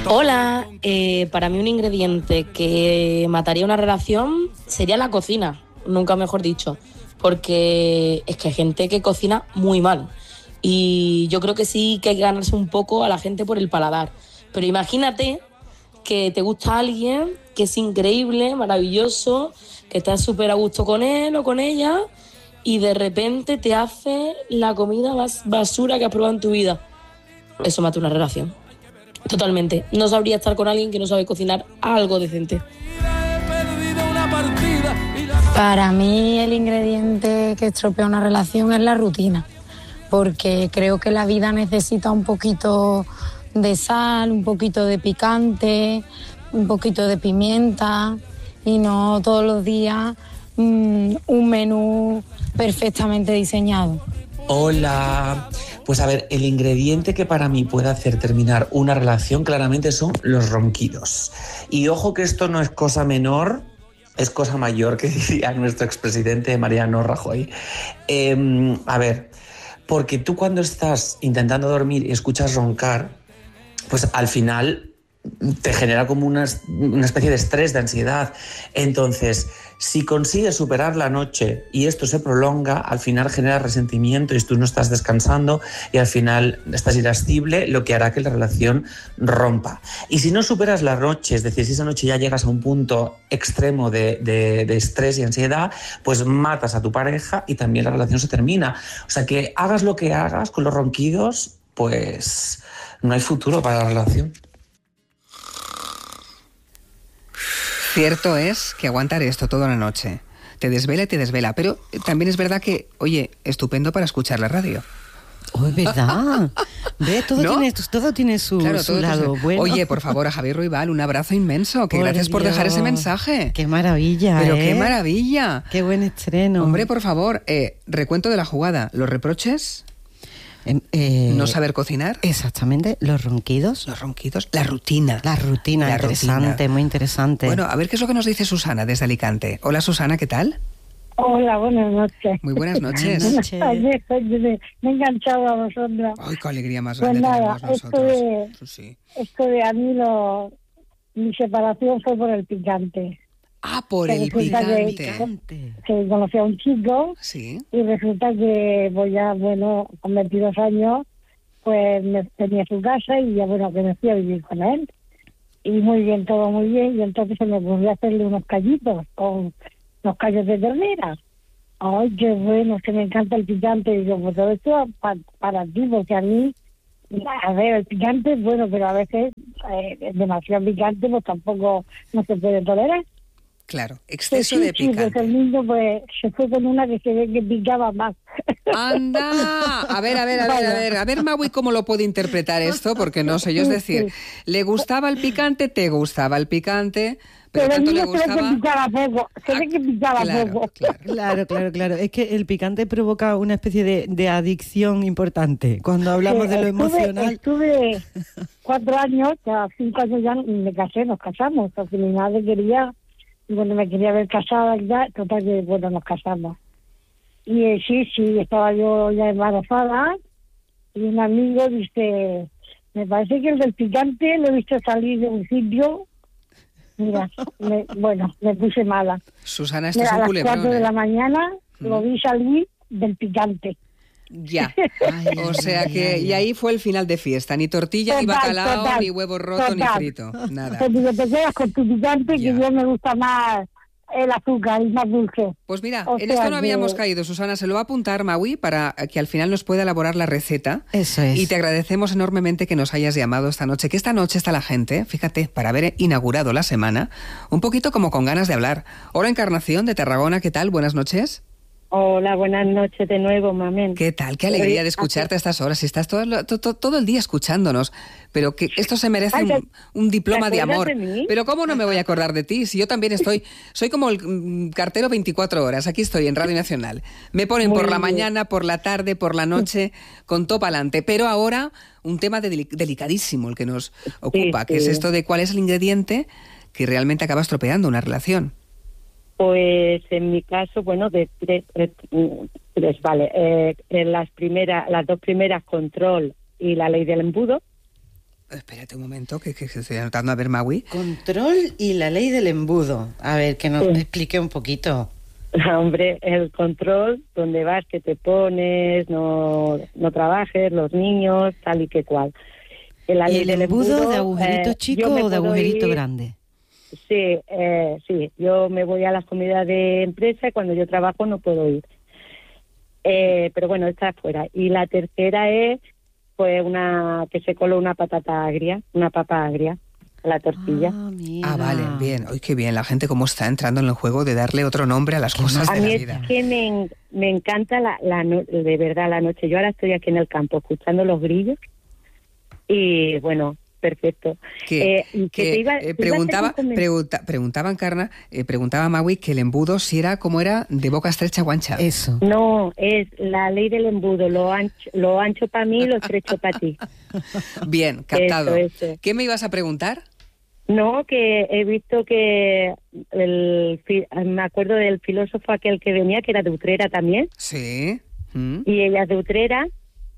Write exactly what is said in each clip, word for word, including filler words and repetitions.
Hola, eh, para mí un ingrediente que mataría una relación sería la cocina, nunca mejor dicho, porque es que hay gente que cocina muy mal y yo creo que sí que hay que ganarse un poco a la gente por el paladar, pero imagínate que te gusta alguien que es increíble, maravilloso, que estás súper a gusto con él o con ella y de repente te hace la comida más basura que has probado en tu vida. Eso mata una relación. Totalmente. No sabría estar con alguien que no sabe cocinar algo decente. Para mí el ingrediente que estropea una relación es la rutina, porque creo que la vida necesita un poquito de sal, un poquito de picante, un poquito de pimienta y no todos los días mmm, un menú perfectamente diseñado. Hola, pues a ver, el ingrediente que para mí puede hacer terminar una relación claramente son los ronquidos. Y ojo que esto no es cosa menor, es cosa mayor, que diría nuestro expresidente Mariano Rajoy. Eh, a ver, porque tú cuando estás intentando dormir y escuchas roncar, pues al final te genera como una, una especie de estrés, de ansiedad. Entonces, si consigues superar la noche y esto se prolonga, al final genera resentimiento y tú no estás descansando y al final estás irascible, lo que hará que la relación rompa. Y si no superas la noche, es decir, si esa noche ya llegas a un punto extremo de, de, de estrés y ansiedad, pues matas a tu pareja y también la relación se termina. O sea que hagas lo que hagas con los ronquidos, pues no hay futuro para la relación. Cierto es que aguantar esto toda la noche te desvela y te desvela, pero también es verdad que, oye, estupendo para escuchar la radio. Oh, es verdad. Ve, todo, ¿No? tiene, todo tiene su, Claro, su todo lado tiene- bueno. Oye, por favor, a Javier Ruibal, un abrazo inmenso. Que Por gracias por dejar ese Dios. mensaje. Qué maravilla, Pero ¿eh? qué maravilla. Qué buen estreno. Hombre, por favor, eh, recuento de la jugada. ¿Los reproches? Eh, eh, ¿No saber cocinar? Exactamente, los ronquidos. Los ronquidos. La rutina. La rutina, La interesante, rutina. muy interesante. Bueno, a ver qué es lo que nos dice Susana desde Alicante. Hola, Susana, ¿qué tal? Hola, buenas noches. Muy buenas noches. Buenas noches. Ayer me, me he enganchado a vosotros. Ay, qué alegría más Pues grande nada, tenemos esto nosotros. de, Sí. esto de a mí lo, mi separación fue por el picante. Ah, por Que el resulta que- picante. Que conocí a un chico Sí. y resulta que voy ya, bueno, con veintidós años, pues me tenía su casa y ya, bueno, que me fui a vivir con él. Y muy bien, todo muy bien. Y entonces se me ocurrió hacerle unos callitos con los callos de ternera. Ay, qué bueno, que me encanta el picante. Y digo, pues todo esto pa- para ti, porque a mí, a ver, el picante es bueno, pero a veces eh, es demasiado picante, pues tampoco no se puede tolerar. Claro, Pues exceso sí, de sí, pues picante. el niño pues se fue con una que se ve que picaba más. ¡Anda! A ver, a ver, a ver, a ver, a ver, Maui, ¿cómo lo puede interpretar esto? Porque no sé yo, es decir, ¿le gustaba el picante? ¿Te gustaba el picante? Pero, Pero el tanto le niño se ve que gustaba... picaba poco, se ve que picaba Claro, poco. claro. Claro, claro, claro. Es que el picante provoca una especie de, de adicción importante. Cuando hablamos de lo Estuve- emocional. Estuve cuatro años, ya cinco años ya me casé, nos casamos, porque mi madre quería, y bueno, me quería ver casada y ya, total que, bueno, nos casamos. Y eh, sí, sí, estaba yo ya embarazada, y un amigo dice, me parece que el del picante lo he visto salir de un sitio, mira, me- bueno, me puse mala. Susana, esto Mira, es a un las culebrón. cuatro de ¿eh? la mañana lo Mm. vi salir del picante. Ya. Ay, O ay, sea ay, que, ay, y ay. ahí fue el final de fiesta. Ni tortilla, ni Total, bacalao, total, ni huevo roto, ni total. frito. Nada. Pues digo, te quedas con tu picante, Ya. que yo me gusta más el azúcar y más dulce. Pues mira, O en sea esto no que- habíamos caído, Susana. Se lo va a apuntar Maui para que al final nos pueda elaborar la receta. Eso es. Y te agradecemos enormemente que nos hayas llamado esta noche. Que esta noche está la gente, fíjate, para haber inaugurado la semana, un poquito como con ganas de hablar. Hola, Encarnación de Tarragona, ¿qué tal? Buenas noches. Hola, buenas noches de nuevo, mamén. ¿Qué tal? Qué alegría de escucharte a estas horas. Si estás todo, lo- to- to- todo el día escuchándonos. Pero que esto se merece Ay, un, un diploma ¿te de acuerdas amor. de mí? Pero ¿cómo no me voy a acordar de ti? Si yo también estoy... Soy como el mm, cartero veinticuatro horas. Aquí estoy en Radio Nacional. Me ponen Muy por la bien. mañana, por la tarde, por la noche, con todo pa'lante. Pero ahora un tema deli- delicadísimo el que nos ocupa, que es sí. esto de cuál es el ingrediente que realmente acaba estropeando una relación. Pues en mi caso, bueno, de tres, tres, tres, vale, eh, en las primeras, las dos primeras, control y la ley del embudo. Espérate un momento, que, que, que estoy anotando. A ver, Maui. Control y la ley del embudo. A ver, que nos Sí. explique un poquito. Hombre, el control, donde vas, que te pones, no, no trabajes, los niños, tal y que cual. La ¿Y ley el del embudo de agujerito eh, chico yo me o de puedo agujerito ir- grande? Sí, eh, sí, yo me voy a las comidas de empresa y cuando yo trabajo no puedo ir. Eh, pero bueno, esta es fuera. Y la tercera es, pues, una que se coló una patata agria, una papa agria, a la tortilla. Ah, mira. Ah, vale, bien. Uy, qué bien. La gente cómo está entrando en el juego de darle otro nombre a las cosas A de mí la es vida. que me, en- me encanta la, la no- de verdad la noche. Yo ahora estoy aquí en el campo escuchando los grillos y bueno, perfecto. Que, Eh, y que que, te iba- eh, te iba a hacer preguntaba, un comentario. pregunta, preguntaba Encarna, eh, preguntaba Maui que el embudo si era como era de boca estrecha o ancha. Eso. No, es la ley del embudo, lo ancho, lo ancho para mí, lo estrecho para ti. Bien, captado. Eso, eso. ¿Qué me ibas a preguntar? No, que he visto que el, fi- me acuerdo del filósofo aquel que venía, que era de Utrera también, Sí. ¿Mm? y ella es de Utrera,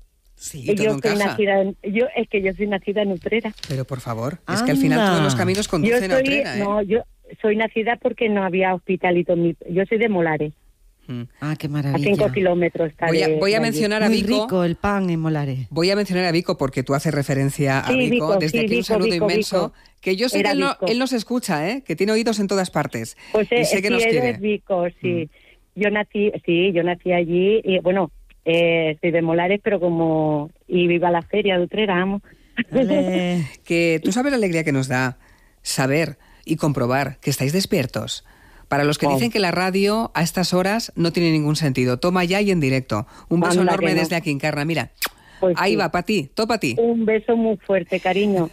Sí, y todo yo en soy casa. nacida en, yo es que yo soy nacida en Utrera. Pero por favor, es que al final Anda. todos los caminos Yo conducen a soy, Utrera, ¿eh? no, yo soy nacida porque no había hospitalito. en mi- Yo soy de Molares, Mm. Ah, qué a maravilla. cinco kilómetros. Está Voy a, de- voy a de allí. mencionar a Muy Vico. rico el pan en Molares. Voy a mencionar a Vico porque tú haces referencia a Sí, Vico. Vico, Desde sí, aquí un Vico, saludo Vico, inmenso. Vico. Que yo sé Era que él, no, Vico. él nos escucha, ¿eh? Que tiene oídos en todas partes. Pues y eh, sé que sí, nos él quiere. es Vico, sí. Yo nací, sí, yo nací allí y bueno, eh, soy de Molares, pero como y viva la feria de Utrera, vamos. Dale. Que tú sabes la alegría que nos da saber y comprobar que estáis despiertos. Para los que Oh. dicen que la radio a estas horas no tiene ningún sentido, toma ya y en directo. Un beso Anda, enorme que no. desde aquí, Encarna. Mira, Pues ahí sí. va, para ti, todo para ti. Un beso muy fuerte, cariño.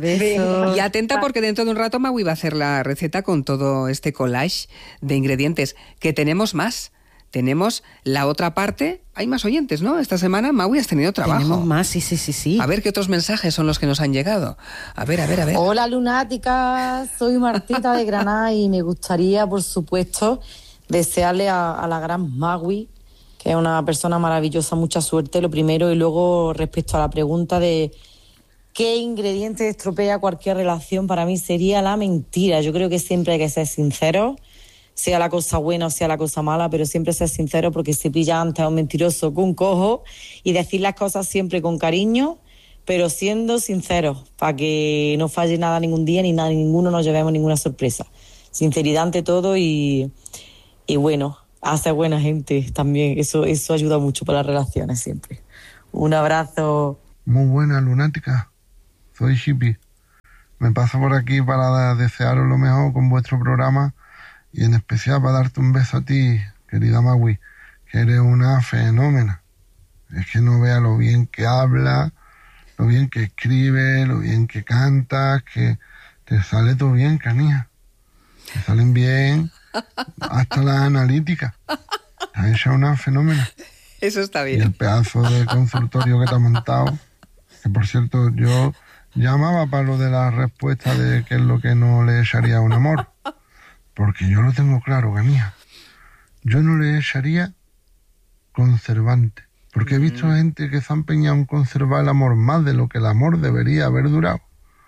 Beso. Y atenta porque dentro de un rato Maui va a hacer la receta con todo este collage de ingredientes. Que tenemos más. Tenemos la otra parte. Hay más oyentes, ¿no? Esta semana, Maui, has tenido trabajo. Tenemos más, sí, sí, sí, sí. A ver qué otros mensajes son los que nos han llegado. A ver, a ver, a ver. Hola lunáticas, soy Martita de Granada y me gustaría, por supuesto, desearle a, a la gran Maui, que es una persona maravillosa, mucha suerte, lo primero, y luego respecto a la pregunta de qué ingrediente estropea cualquier relación, para mí sería la mentira. Yo creo que siempre hay que ser sincero, sea la cosa buena o sea la cosa mala, pero siempre ser sincero porque se pilla antes a un mentiroso que un cojo, y decir las cosas siempre con cariño, pero siendo sinceros, para que no falle nada ningún día, ni nada, ni ninguno nos llevemos ninguna sorpresa. Sinceridad ante todo y, y bueno, hacer buena gente también, eso, eso ayuda mucho para las relaciones siempre. Un abrazo. Muy buena, lunática. Soy Shippy. Me paso por aquí para desearos lo mejor con vuestro programa y en especial para darte un beso a ti, querida Maui, que eres una fenómena. Es que no veas lo bien que habla, lo bien que escribe, lo bien que canta, que te sale todo bien, canija. Te salen bien hasta las analíticas. Te has hecho una fenómena. Eso está Y el bien. pedazo de consultorio que te has montado, que por cierto yo llamaba para lo de la respuesta de qué es lo que no le echaría a un amor, porque yo lo tengo claro, canija. Yo no le echaría conservante, porque he visto Mm. gente que se ha empeñado en conservar el amor más de lo que el amor debería haber durado,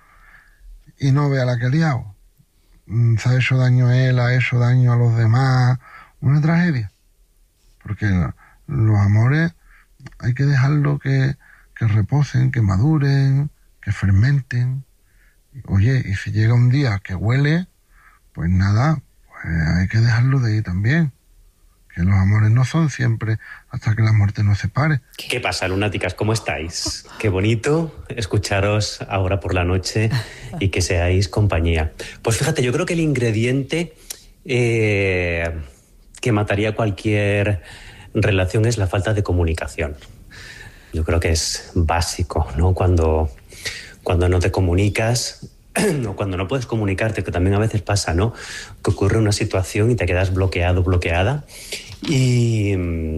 y no vea la que ha liado. Mm, se ha hecho daño a él, ha hecho daño a los demás, una tragedia, porque la- los amores hay que dejarlo que, que reposen, que maduren, que fermenten. Oye, y si llega un día que huele, pues nada, pues hay que dejarlo de ahí también. Que los amores no son siempre hasta que la muerte nos separe. ¿Qué pasa, lunáticas? ¿Cómo estáis? Qué bonito escucharos ahora por la noche y que seáis compañía. Pues fíjate, yo creo que el ingrediente eh, que mataría cualquier relación es la falta de comunicación. Yo creo que es básico, ¿no? Cuando, cuando no te comunicas, o cuando no puedes comunicarte, que también a veces pasa, ¿no? Que ocurre una situación y te quedas bloqueado, bloqueada y,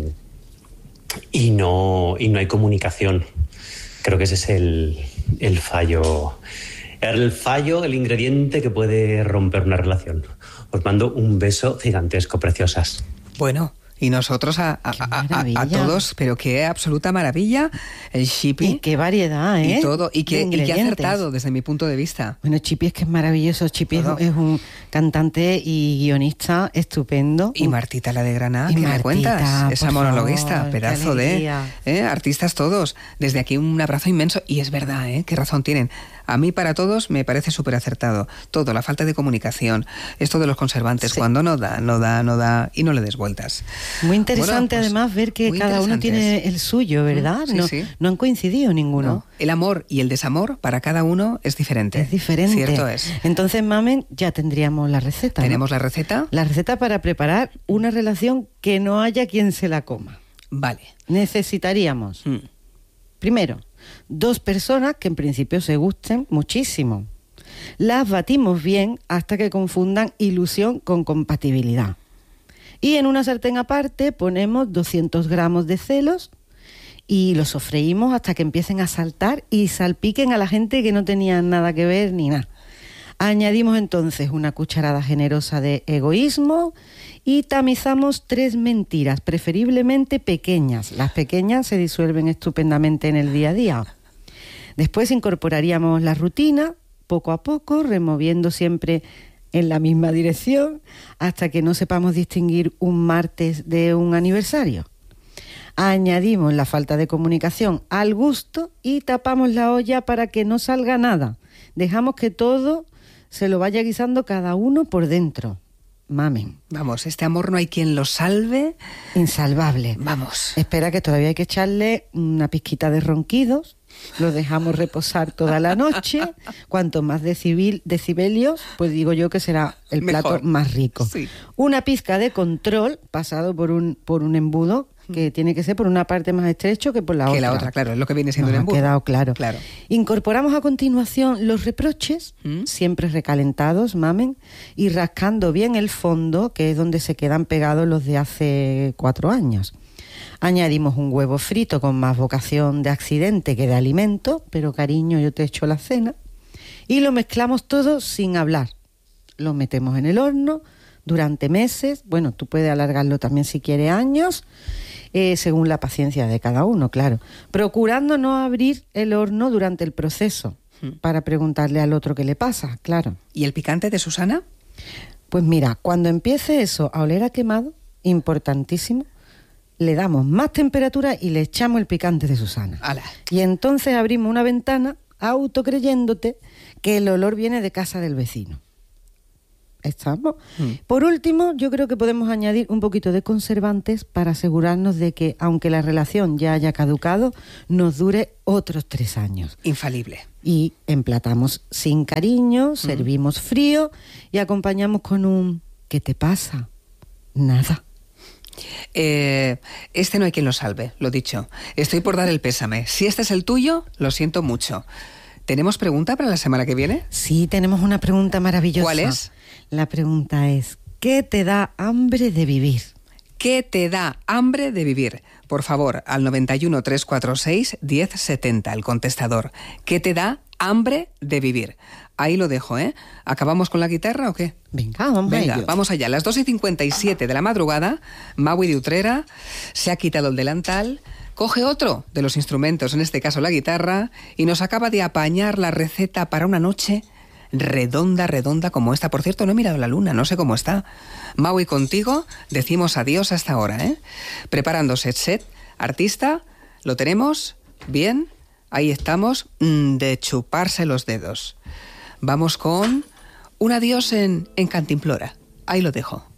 y, no, y no hay comunicación. Creo que ese es el, el fallo. El fallo, el ingrediente que puede romper una relación. Os mando un beso gigantesco, preciosas. Bueno, Y nosotros a, a, a, a todos, pero qué absoluta maravilla, el Chipi. Y qué variedad, ¿eh? Y todo, y qué, y qué acertado desde mi punto de vista. Bueno, Chipi es que es maravilloso, Chipi es, es un cantante y guionista estupendo. Y Martita la de Granada, ¿qué me cuentas? Esa monologuista, favor, pedazo de ¿eh? artistas todos. Desde aquí un abrazo inmenso, y es verdad, ¿eh? Qué razón tienen. A mí, para todos, me parece súper acertado. Todo, la falta de comunicación, esto de los conservantes, sí. Cuando no da, no da, no da, y no le des vueltas. Muy interesante, bueno, pues, además, ver que cada uno tiene el suyo, ¿verdad? Sí, no, sí. no han coincidido ninguno. No. El amor y el desamor para cada uno es diferente. Es diferente. Cierto es. Entonces, Mamen, ya tendríamos la receta. ¿Tenemos ¿no? la receta? La receta para preparar una relación que no haya quien se la coma. Vale. Necesitaríamos, hmm. primero, dos personas que en principio se gusten muchísimo. Las batimos bien hasta que confundan ilusión con compatibilidad. Y en una sartén aparte ponemos doscientos gramos de celos y los sofreímos hasta que empiecen a saltar y salpiquen a la gente que no tenía nada que ver ni nada. Añadimos entonces una cucharada generosa de egoísmo y tamizamos tres mentiras, preferiblemente pequeñas. Las pequeñas se disuelven estupendamente en el día a día. Después incorporaríamos la rutina, poco a poco, removiendo siempre en la misma dirección, hasta que no sepamos distinguir un martes de un aniversario. Añadimos la falta de comunicación al gusto y tapamos la olla para que no salga nada. Dejamos que todo se lo vaya guisando cada uno por dentro. Mamen. Vamos, este amor no hay quien lo salve. Insalvable. Vamos. Espera, que todavía hay que echarle una pizquita de ronquidos. Lo dejamos reposar toda la noche. Cuanto más decibel, decibelios, pues digo yo que será el plato mejor, más rico. Sí. Una pizca de control pasado por un, por un embudo, que tiene que ser por una parte más estrecho que por la que otra. Que la otra, claro, es lo que viene siendo Nos el embudo. ha quedado claro. claro. Incorporamos a continuación los reproches, ¿Mm? siempre recalentados, Mamen, y rascando bien el fondo, que es donde se quedan pegados los de hace cuatro años. Añadimos un huevo frito con más vocación de accidente que de alimento, pero cariño, yo te echo la cena, y lo mezclamos todo sin hablar. Lo metemos en el horno durante meses, bueno, tú puedes alargarlo también si quieres años, eh, según la paciencia de cada uno, claro, procurando no abrir el horno durante el proceso, hmm. para preguntarle al otro qué le pasa, claro. ¿Y el picante de Susana? Pues mira, cuando empiece eso a oler a quemado, importantísimo, le damos más temperatura y le echamos el picante de Susana. ¡Hala! Y entonces abrimos una ventana autocreyéndote que el olor viene de casa del vecino. ¿Estamos? Mm. Por último, yo creo que podemos añadir un poquito de conservantes para asegurarnos de que, aunque la relación ya haya caducado, nos dure otros tres años. Infalible. Y emplatamos sin cariño, mm. servimos frío y acompañamos con un ¿qué te pasa? Nada. Eh, este no hay quien lo salve, lo dicho. Estoy por dar el pésame. Si este es el tuyo, lo siento mucho. ¿Tenemos pregunta para la semana que viene? Sí, tenemos una pregunta maravillosa. ¿Cuál es? La pregunta es, ¿qué te da hambre de vivir? ¿Qué te da hambre de vivir? Por favor, al noventa y uno, trescientos cuarenta y seis, diez setenta, el contestador. ¿Qué te da hambre de vivir? Ahí lo dejo, ¿eh? ¿Acabamos con la guitarra o qué? Venga, vamos Venga, ello. vamos allá. Las dos y cincuenta y siete de la madrugada, Maui de Utrera se ha quitado el delantal, coge otro de los instrumentos, en este caso la guitarra, y nos acaba de apañar la receta para una noche redonda, redonda como esta. Por cierto, no he mirado la luna, no sé cómo está. Maui, contigo decimos adiós hasta ahora, ¿eh? Preparándose set, artista, ¿lo tenemos? Bien, ahí estamos, de chuparse los dedos. Vamos con un adiós en, en Cantimplora. Ahí lo dejo.